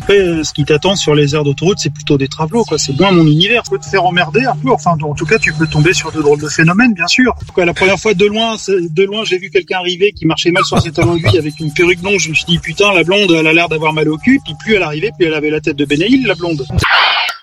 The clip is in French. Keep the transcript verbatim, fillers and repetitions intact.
Après, ce qui t'attend sur les aires d'autoroute, c'est plutôt des travelots, quoi. C'est moins mon univers. Tu peux te faire emmerder un peu. Enfin, en tout cas, tu peux tomber sur de drôles de phénomènes, bien sûr. Quoi, la première fois, de loin, de loin, j'ai vu quelqu'un arriver qui marchait mal sur ses talons d'aiguille avec une perruque blonde. Je me suis dit, putain, la blonde, elle a l'air d'avoir mal au cul. Puis plus elle arrivait, plus elle avait la tête de Benaïl, la blonde.